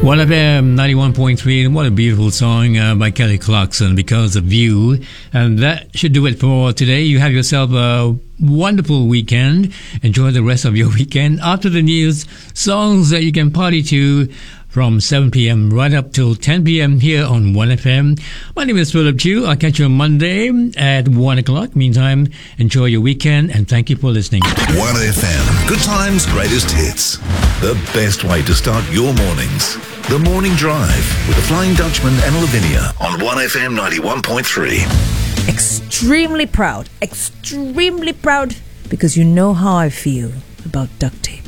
1FM 91.3, and what a beautiful song by Kelly Clarkson, Because of You. And that should do it for today. You have yourself a wonderful weekend. Enjoy the rest of your weekend. After the news, songs that you can party to from 7 p.m. right up till 10 p.m. here on 1FM. My name is Philip Chu. I'll catch you on Monday at 1 o'clock. Meantime, enjoy your weekend and thank you for listening. 1FM, good times, greatest hits. The best way to start your mornings. The Morning Drive with the Flying Dutchman and Lavinia on 1FM 91.3. Extremely proud, because you know how I feel about duct tape.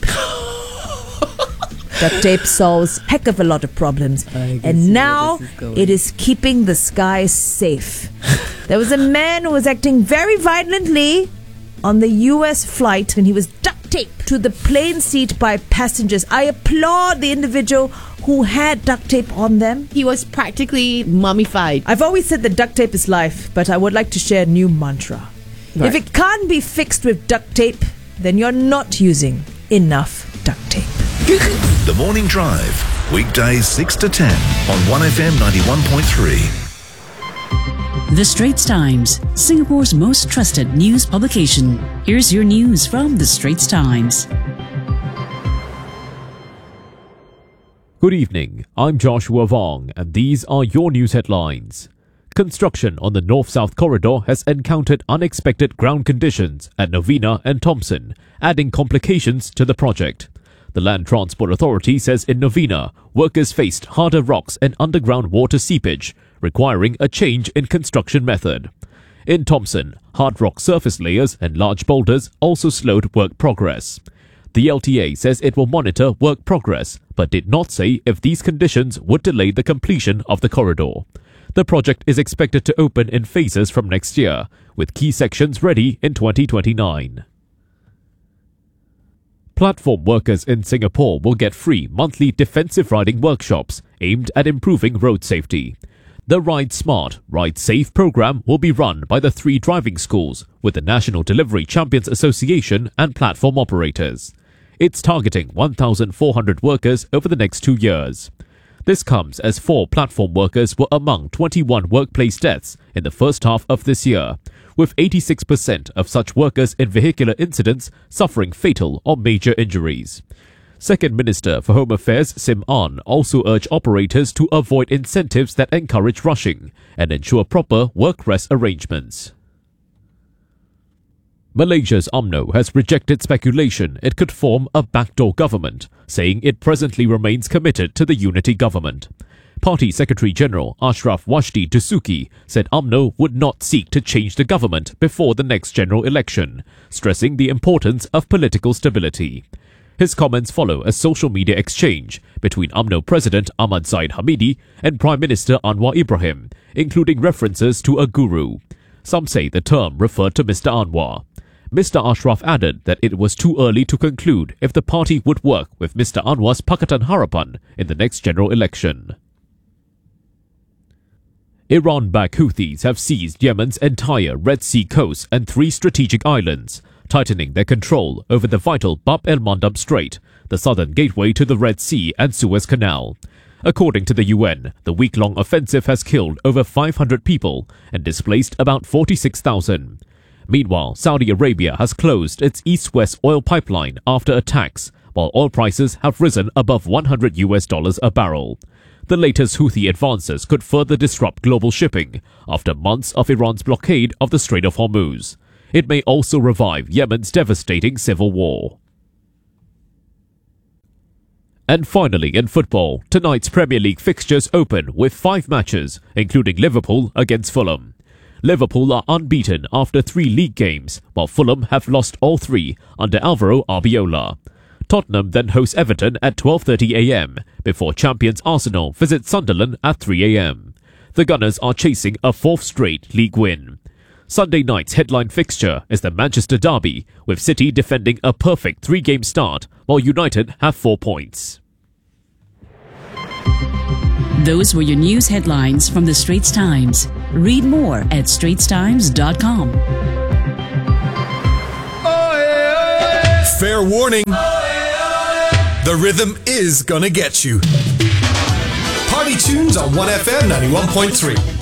Duct tape solves heck of a lot of problems, and now it is keeping the skies safe. There was a man who was acting very violently on the US flight, and he was duct taped to the plane seat by passengers. I applaud the individual who had duct tape on them. He was practically mummified. I've always said that duct tape is life, but I would like to share a new mantra. Right. If it can't be fixed with duct tape, then you're not using enough duct tape. The Morning Drive, weekdays 6 to 10 on 1FM 91.3. The Straits Times, Singapore's most trusted news publication. Here's your news from The Straits Times. Good evening, I'm Joshua Vong, and these are your news headlines. Construction on the North-South Corridor has encountered unexpected ground conditions at Novena and Thomson, adding complications to the project. The Land Transport Authority says in Novena, workers faced harder rocks and underground water seepage, requiring a change in construction method. In Thomson, hard rock surface layers and large boulders also slowed work progress. The LTA says it will monitor work progress, but did not say if these conditions would delay the completion of the corridor. The project is expected to open in phases from next year, with key sections ready in 2029. Platform workers in Singapore will get free monthly defensive riding workshops aimed at improving road safety. The Ride Smart, Ride Safe program will be run by the 3 driving schools with the National Delivery Champions Association and platform operators. It's targeting 1,400 workers over the next 2 years. This comes as 4 platform workers were among 21 workplace deaths in the first half of this year, with 86% of such workers in vehicular incidents suffering fatal or major injuries. Second Minister for Home Affairs Sim Ann also urged operators to avoid incentives that encourage rushing and ensure proper work-rest arrangements. Malaysia's UMNO has rejected speculation it could form a backdoor government, saying it presently remains committed to the unity government. Party Secretary-General Ashraf Washdi Dusuki said UMNO would not seek to change the government before the next general election, stressing the importance of political stability. His comments follow a social media exchange between UMNO President Ahmad Zahid Hamidi and Prime Minister Anwar Ibrahim, including references to a guru. Some say the term referred to Mr. Anwar. Mr. Ashraf added that it was too early to conclude if the party would work with Mr. Anwar's Pakatan Harapan in the next general election. Iran-backed Houthis have seized Yemen's entire Red Sea coast and 3 strategic islands, tightening their control over the vital Bab el-Mandab Strait, the southern gateway to the Red Sea and Suez Canal. According to the UN, the week-long offensive has killed over 500 people and displaced about 46,000. Meanwhile, Saudi Arabia has closed its east-west oil pipeline after attacks, while oil prices have risen above $100 a barrel. The latest Houthi advances could further disrupt global shipping after months of Iran's blockade of the Strait of Hormuz. It may also revive Yemen's devastating civil war. And finally, in football, tonight's Premier League fixtures open with 5 matches, including Liverpool against Fulham. Liverpool are unbeaten after 3 league games, while Fulham have lost all 3 under Alvaro Arbiola. Tottenham then host Everton at 12:30 a.m. before champions Arsenal visit Sunderland at 3 a.m. The Gunners are chasing a 4th straight league win. Sunday night's headline fixture is the Manchester Derby, with City defending a perfect 3-game start, while United have 4 points. Those were your news headlines from The Straits Times. Read more at straitstimes.com. Fair warning. The rhythm is gonna get you. iTunes on 1FM 91.3.